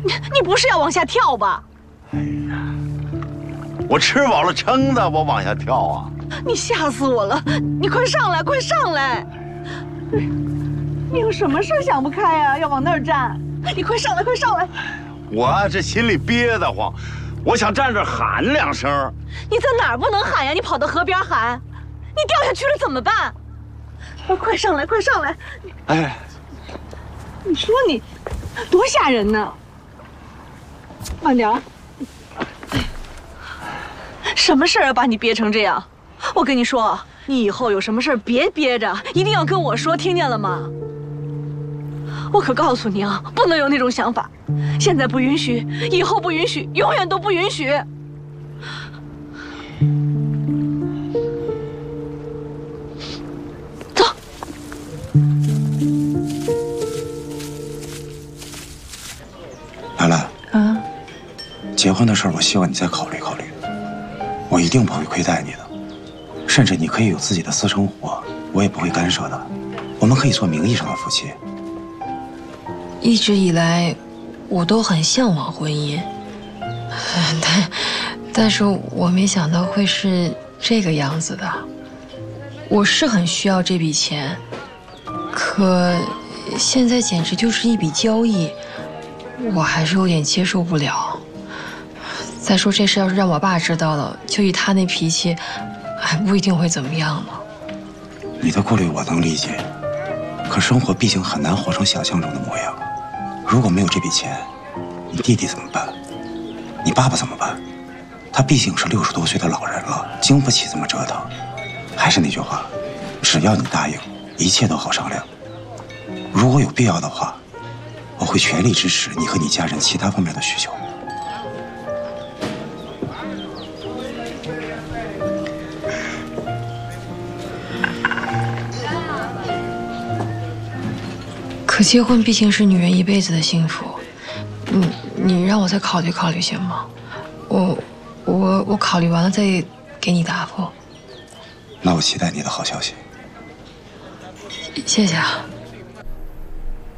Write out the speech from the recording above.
你不是要往下跳吧？ 哎呀，我吃饱了撑的，我往下跳啊！ 你吓死我了！你快上来，快上来！你有什么事想不开呀？要往那儿站？你快上来，快上来！ 我这心里憋得慌，我想站这喊2声。 你在哪儿不能喊呀？你跑到河边喊，你掉下去了怎么办？快上来，快上来！ 哎， 你说你多吓人呢！慢点儿。什么事儿把你憋成这样？我跟你说，你以后有什么事儿别憋着，一定要跟我说，听见了吗？我可告诉你啊，不能有那种想法。现在不允许，以后不允许，永远都不允许。走。 兰兰， 啊， 结婚的事儿，我希望你再考虑考虑。我一定不会亏待你的，甚至你可以有自己的私生活，我也不会干涉的。我们可以做名义上的夫妻。 一直以来，我都很向往婚姻，但是我没想到会是这个样子的。我是很需要这笔钱，可现在简直就是一笔交易，我还是有点接受不了。再说这事要是让我爸知道了，就以他那脾气，还不一定会怎么样呢。 你的顾虑我能理解，可生活毕竟很难活成想象中的模样。如果没有这笔钱，你弟弟怎么办？你爸爸怎么办？他毕竟是60多岁的老人了，经不起这么折腾。还是那句话，只要你答应，一切都好商量。如果有必要的话，我会全力支持你和你家人其他方面的需求。 可结婚毕竟是女人一辈子的幸福，你让我再考虑考虑行吗？我考虑完了再给你答复。 那我期待你的好消息。 谢谢啊。